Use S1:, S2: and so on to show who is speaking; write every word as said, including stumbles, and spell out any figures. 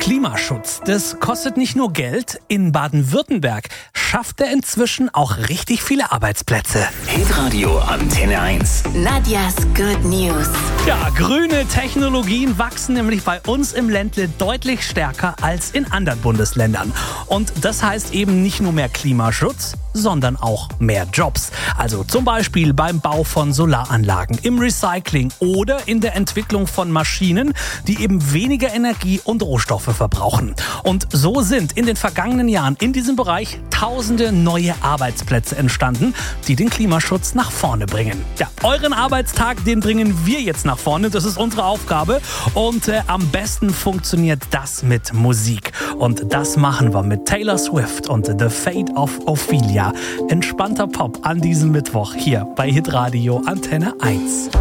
S1: Klimaschutz, das kostet nicht nur Geld. In Baden-Württemberg schafft er inzwischen auch richtig viele Arbeitsplätze.
S2: Hitradio Antenne eins.
S3: Nadjas Good News.
S1: Ja, grüne Technologien wachsen nämlich bei uns im Ländle deutlich stärker als in anderen Bundesländern. Und das heißt eben nicht nur mehr Klimaschutz, sondern auch mehr Jobs. Also zum Beispiel beim Bau von Solaranlagen, im Recycling oder in der Entwicklung von Maschinen, die eben weniger Energie und Rohstoffe verbrauchen. Und so sind in den vergangenen Jahren in diesem Bereich tausende neue Arbeitsplätze entstanden, die den Klimaschutz nach vorne bringen. Ja, euren Arbeitstag, den bringen wir jetzt nach vorne. Das ist unsere Aufgabe. Und äh, am besten funktioniert das mit Musik. Und das machen wir mit Taylor Swift und The Fate of Ophelia. Entspannter Pop an diesem Mittwoch hier bei Hitradio Antenne eins.